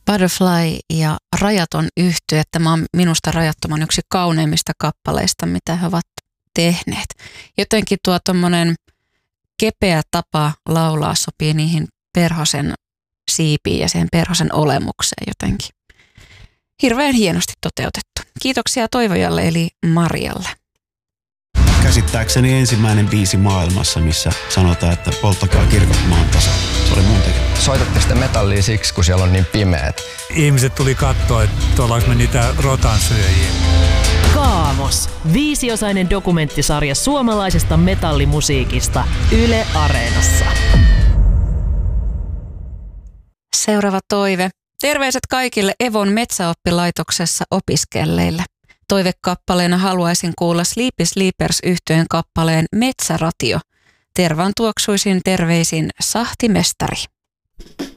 Butterfly ja Rajaton yhtye. Tämä on minusta Rajattoman yksi kauneimmista kappaleista, mitä he ovat tehneet. Jotenkin tuo tommonen kepeä tapa laulaa sopii niihin Perhosen siipiin ja siihen Perhosen olemukseen jotenkin. Hirveän hienosti toteutettu. Kiitoksia toivojalle eli Marialle. Käsittääkseni ensimmäinen biisi maailmassa, missä sanotaan, että polttakaa kirkot maan tasalla. Se oli mun tekemä. Soitatte sitä metallia siksi, kun siellä on niin pimeät. Ihmiset tuli katsoa, että ollaanko me niitä rotansyöjiä. Kaamos. 5-osainen dokumenttisarja suomalaisesta metallimusiikista Yle Areenassa. Seuraava toive. Terveiset kaikille Evon metsäoppilaitoksessa opiskelleille. Toivekappaleena haluaisin kuulla Sleepy Sleepers -yhtyeen kappaleen Metsäratio. Tervan tuoksuisin terveisin Sahtimestari.